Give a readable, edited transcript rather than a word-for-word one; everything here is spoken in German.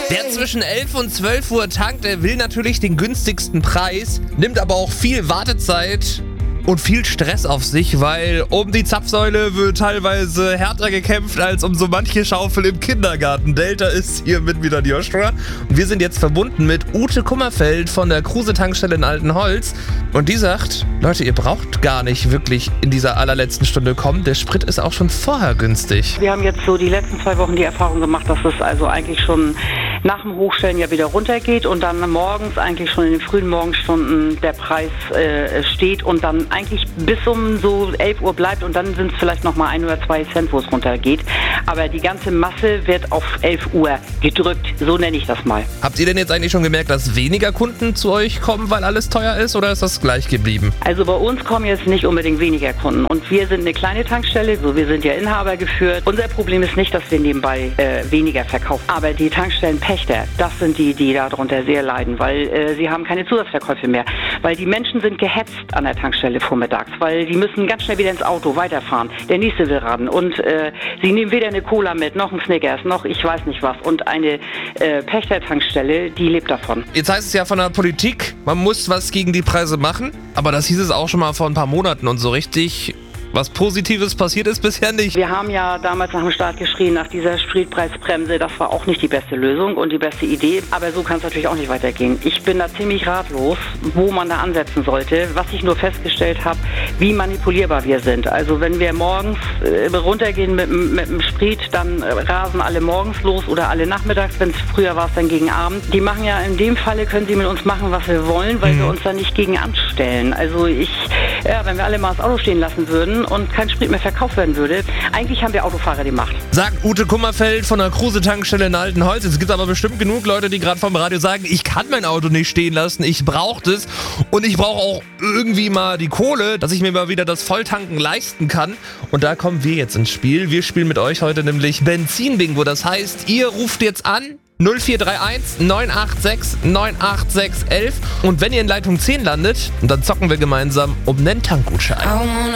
Wer zwischen 11 und 12 Uhr tankt, der will natürlich den günstigsten Preis, nimmt aber auch viel Wartezeit und viel Stress auf sich, weil um die Zapfsäule wird teilweise härter gekämpft als um so manche Schaufel im Kindergarten. Delta ist hier mit wieder die Joshua und wir sind jetzt verbunden mit Ute Kummerfeld von der Kruse-Tankstelle in Altenholz und die sagt, Leute, ihr braucht gar nicht wirklich in dieser allerletzten Stunde kommen, der Sprit ist auch schon vorher günstig. Wir haben jetzt so die letzten 2 Wochen die Erfahrung gemacht, dass es also eigentlich schon nach dem Hochstellen ja wieder runtergeht und dann morgens eigentlich schon in den frühen Morgenstunden der Preis steht und dann eigentlich bis um so 11 Uhr bleibt und dann sind es vielleicht nochmal 1 oder 2 Cent, wo es runtergeht. Aber die ganze Masse wird auf 11 Uhr gedrückt, so nenne ich das mal. Habt ihr denn jetzt eigentlich schon gemerkt, dass weniger Kunden zu euch kommen, weil alles teuer ist oder ist das gleich geblieben? Also bei uns kommen jetzt nicht unbedingt weniger Kunden und wir sind eine kleine Tankstelle, so wir sind ja Inhaber geführt. Unser Problem ist nicht, dass wir nebenbei weniger verkaufen, aber die Tankstellenpächter, das sind die darunter sehr leiden, weil sie haben keine Zusatzverkäufe mehr, weil die Menschen sind gehetzt an der Tankstelle vormittags, weil die müssen ganz schnell wieder ins Auto weiterfahren. Der nächste will ran und sie nehmen weder eine Cola mit, noch ein Snickers, noch ich weiß nicht was und eine Pächtertankstelle, die lebt davon. Jetzt heißt es ja von der Politik, man muss was gegen die Preise machen, aber das hieß es auch schon mal vor ein paar Monaten und so richtig was Positives passiert ist bisher nicht. Wir haben ja damals nach dem Start geschrien, nach dieser Spritpreisbremse, das war auch nicht die beste Lösung und die beste Idee, aber so kann es natürlich auch nicht weitergehen. Ich bin da ziemlich ratlos, wo man da ansetzen sollte, was ich nur festgestellt habe, wie manipulierbar wir sind. Also wenn wir morgens runtergehen mit dem Sprit, dann rasen alle morgens los oder alle nachmittags, wenn es früher war, es dann gegen Abend. Die machen ja in dem Falle, können sie mit uns machen, was wir wollen, weil wir uns da nicht gegen anstellen. Also wenn wir alle mal das Auto stehen lassen würden und kein Sprit mehr verkauft werden würde. Eigentlich haben wir Autofahrer die Macht. Sagt Ute Kummerfeld von der Kruse-Tankstelle in Altenholz. Es gibt aber bestimmt genug Leute, die gerade vom Radio sagen, ich kann mein Auto nicht stehen lassen, ich brauche das und ich brauche auch irgendwie mal die Kohle, dass ich mir mal wieder das Volltanken leisten kann. Und da kommen wir jetzt ins Spiel. Wir spielen mit euch heute nämlich Benzin-Bingo. Das heißt, ihr ruft jetzt an 0431 986 98611 und wenn ihr in Leitung 10 landet, dann zocken wir gemeinsam um einen Tankgutschein.